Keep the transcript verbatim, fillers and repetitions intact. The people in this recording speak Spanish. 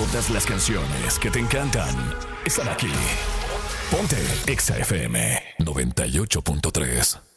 Todas las canciones que te encantan están aquí. Ponte Exa F M noventa y ocho punto tres.